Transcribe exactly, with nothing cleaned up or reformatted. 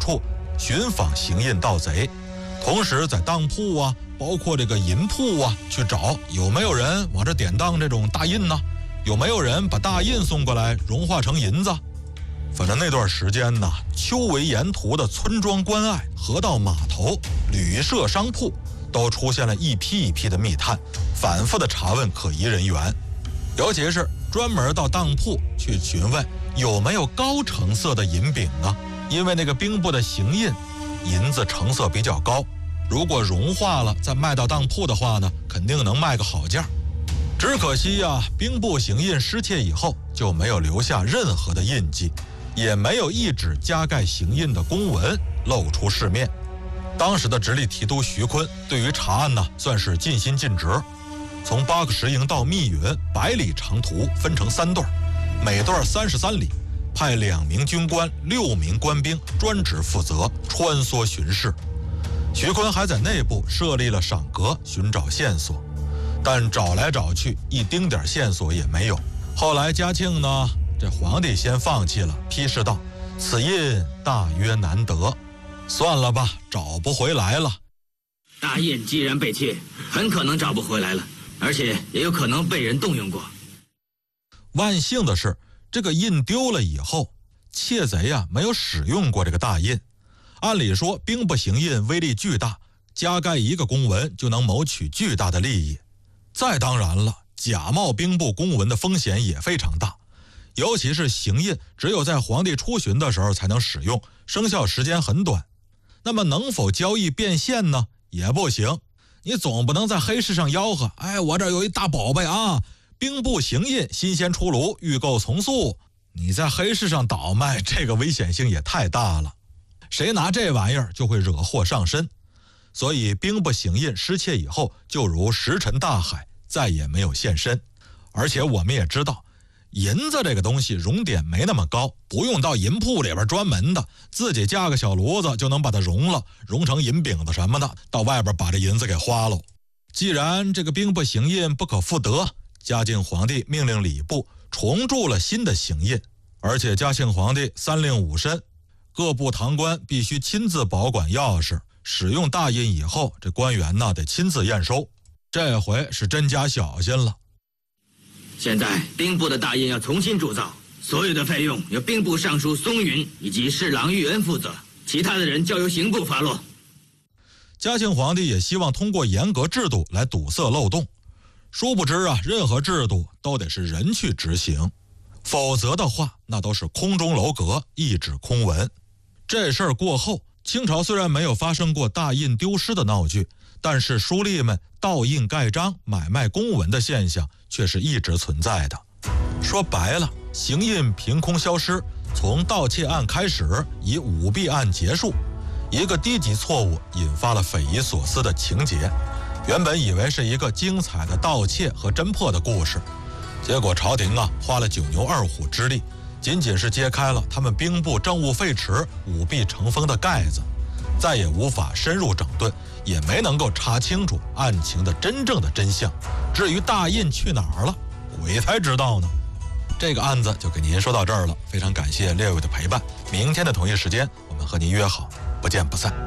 处寻访行印盗贼，同时在当铺啊，包括这个银铺啊，去找有没有人往这典当这种大印呢？有没有人把大印送过来融化成银子？反正那段时间呢，丘围沿途的村庄关隘、河道码头、旅社商铺都出现了一批一批的密探，反复的查问可疑人员，尤其是专门到当铺去询问有没有高成色的银饼啊，因为那个兵部的行印银子成色比较高，如果融化了再卖到当铺的话呢，肯定能卖个好价。只可惜呀、啊，兵部行印失窃以后就没有留下任何的印记，也没有一纸加盖行印的公文露出市面。当时的直隶提督徐髡对于查案呢，算是尽心尽职，从八个石营到密云百里长途分成三段，每段三十三里，派两名军官、六名官兵专职负责穿梭巡视。徐髡还在内部设立了赏阁，寻找线索，但找来找去一丁点线索也没有。后来嘉庆呢，这皇帝先放弃了，批示道：“此印大约难得，算了吧，找不回来了。” 大印既然被窃，很可能找不回来了，而且也有可能被人动用过。 万幸的是，这个印丢了以后，窃贼啊没有使用过这个大印。按理说，兵部行印威力巨大，加盖一个公文就能谋取巨大的利益。再当然了，假冒兵部公文的风险也非常大，尤其是行印只有在皇帝出巡的时候才能使用，生效时间很短。那么能否交易变现呢？也不行。你总不能在黑市上吆喝，哎，我这有一大宝贝啊，兵部行印新鲜出炉，预购从速。你在黑市上倒卖，这个危险性也太大了，谁拿这玩意儿就会惹祸上身。所以兵部行印失窃以后，就如石沉大海，再也没有现身。而且我们也知道，银子这个东西熔点没那么高，不用到银铺里边专门的，自己架个小炉子就能把它熔了，熔成银饼子什么的，到外边把这银子给花了。既然这个兵部行印不可复得，嘉靖皇帝命令礼部重铸了新的行印，而且嘉庆皇帝三令五申，各部堂官必须亲自保管钥匙，使用大印以后，这官员呢得亲自验收。这回是真加小心了。 现在兵部的大印要重新铸造，所有的费用由兵部尚书松云以及侍郎玉恩负责，其他的人交由刑部发落。 嘉庆皇帝也希望通过严格制度来堵塞漏洞，殊不知啊，任何制度都得是人去执行，否则的话，那都是空中楼阁，一纸空文。这事儿过后，清朝虽然没有发生过大印丢失的闹剧，但是书吏们盗印盖章、买卖公文的现象却是一直存在的。说白了，行印凭空消失，从盗窃案开始，以舞弊案结束。一个低级错误引发了匪夷所思的情节，原本以为是一个精彩的盗窃和侦破的故事，结果朝廷啊花了九牛二虎之力，仅仅是揭开了他们兵部政务废弛、舞弊成风的盖子，再也无法深入整顿，也没能够查清楚案情的真正的真相。至于大印去哪儿了，鬼才知道呢。这个案子就给您说到这儿了，非常感谢列位的陪伴。明天的同一时间，我们和您约好，不见不散。